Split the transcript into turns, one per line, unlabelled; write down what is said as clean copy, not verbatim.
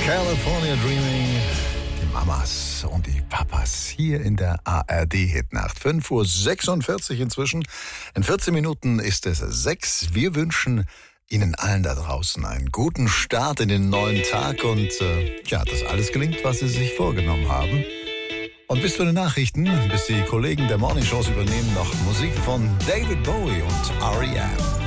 California Dreaming. Die Mamas und die Papas hier in der ARD-Hitnacht. 5:46 Uhr inzwischen. In 14 Minuten ist es 6. Wir wünschen Ihnen allen da draußen einen guten Start in den neuen Tag und dass alles gelingt, was Sie sich vorgenommen haben. Und bis zu den Nachrichten, bis die Kollegen der Morningshows übernehmen, noch Musik von David Bowie und R.E.M.